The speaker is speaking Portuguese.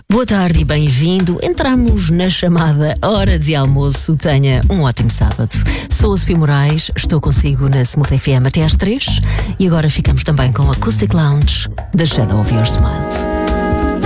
Boa tarde e bem-vindo. Entramos na chamada hora de almoço. Tenha um ótimo sábado. Sou a Sofia Moraes, estou consigo na Smooth FM até às 3 e agora ficamos também com o Acoustic Lounge da Shadow of Your Smile.